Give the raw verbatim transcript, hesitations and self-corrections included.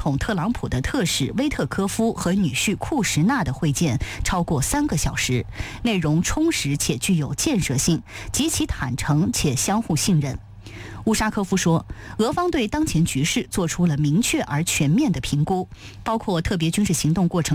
统特朗普的特使威特科夫和女婿库什纳的会见超过三个小时，内容充实且具有建设性，极其坦诚且相互信任。乌沙科夫说，俄方对当前局势做出了明确而全面的评估，包括特别军事行动过程